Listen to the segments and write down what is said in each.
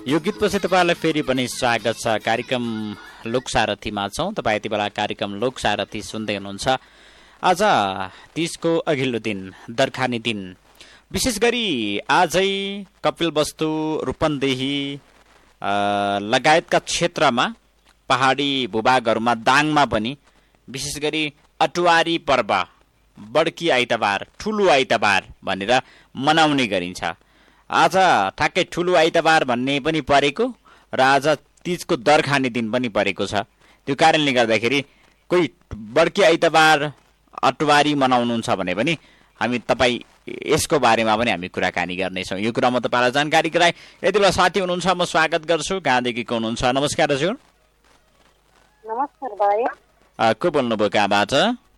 यो गीतपछि तपाईँलाई फेरि पनि स्वागत छ। कार्यक्रम लोकसारथीमा छौँ। तपाईँ यति बेला कार्यक्रम लोकसारथी सुन्दै हुनुहुन्छ। आज 30 को अघिल्लो दिन, दर्खानी दिन। विशेष गरी आजै कपिलवस्तु, रूपन्देही लगायतका क्षेत्रमा, पहाडी भूभागहरूमा, दाङमा पनि विशेष गरी अटुवारी पर्व, बड्की आइतबार, ठुलो आइतबार भनेर मनाउने गरिन्छ। आज ठ्याक्कै ठुलो आइतबार भन्ने पनि परेको र आज तीजको दर्खाने दिन पनि परेको छ। त्यो कारणले गर्दाखेरि कोही बड्की आइतबार, अटुवारी मनाउनुहुन्छ भने पनि हामी तपाईँ यसको बारेमा पनि हामी कुराकानी गर्नेछौँ। यो कुरा म तपाईँलाई जानकारी गराएँ। यति बेला साथी हुनुहुन्छ, म स्वागत गर्छु। कहाँदेखि को हुनुहुन्छ? नमस्कार हजुर। नमस्कार भाइ। को बोल्नुभयो, कहाँबाट?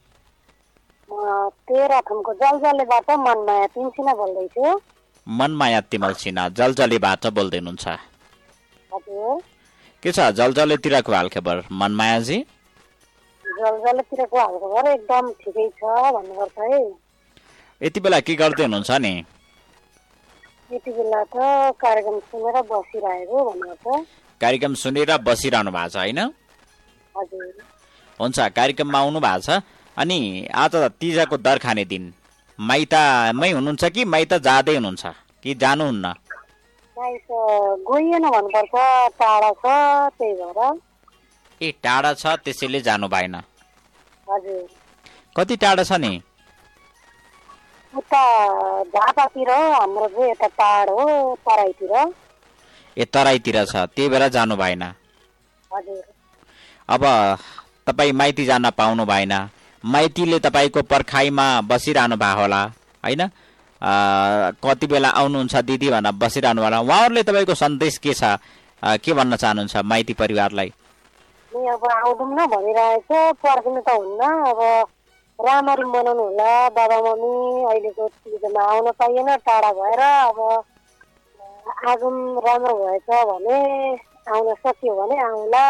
तेह्रथुमको जलजलेबाट मनमाया तिमसिना बोल्दैछु। मनमाया तिमल सिन्हा जलजलेबाट बोल्दै हुनुहुन्छ। हजुर। के छ जलजलेतिरको हालखबर मनमायाजी? जलजलेतिरको हालखबर एकदम ठिकै छ भन्नुपर्छ है। यति बेला के गर्दै हुनुहुन्छ नि? यति बेला त कार्यक्रम सुनेर बसिरहेको भन्नुपर्छ। कार्यक्रम सुनेर बसिरहनु भएको छ होइन? हजुर। हुन्छ, कार्यक्रममा आउनु भएको छ। अनि आज तीजको दर्खाने दिन, माइतमै हुनुहुन्छ कि माइत जाँदै हुनुहुन्छ कि जानुहुन्न? माइत गइएन भन्नुपर्छ, टाढा छ त्यही भएर। ए टाढा छ त्यसैले जानु भएन? हजुर। कति टाढा छ नि? उता झापातिर हो, हाम्रो चाहिँ यता टाढ हो, तराईतिर। ए तराईतिर छ, त्यही भएर जानु भएन। हजुर। अब तपाईँ माइती जान पाउनु भएन। माइतीले तपाईँको पर्खाइमा बसिरहनु भएको होला होइन? कति बेला आउनुहुन्छ दिदी भनेर बसिरहनु होला। उहाँहरूले तपाईँको सन्देश के छ, के भन्न चाहनुहुन्छ माइती परिवारलाई? अब आउँदौँ न भनिरहेको, पर्खिनु त हुन्न। अब राम्ररी मनाउनु होला बाबा मम्मी। अहिलेको चिजमा आउन पाइएन टाढा भएर। अब आज राम्रो भएछ भने, आउन सकियो भने आउँला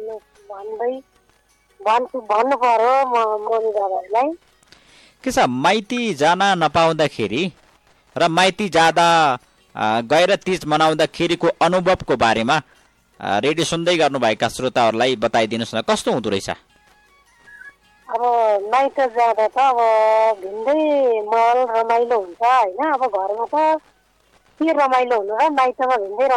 भन्नु पर्यो मम्मी बाबाहरूलाई। के छ माइती जान नपाउँदाखेरि र माइती जाँदा गएर तीज मनाउँदाखेरिको अनुभवको बारेमा रेडियो सुन्दै गर्नुभएका श्रोताहरूलाई बताइदिनुहोस् न, कस्तो हुँदो रहेछ? अब माइत जाँदा त अब भिन्दै महल रमाइलो हुन्छ होइन? अब घरमा त के रमाइलो हुनु र माइतमा भिन्दै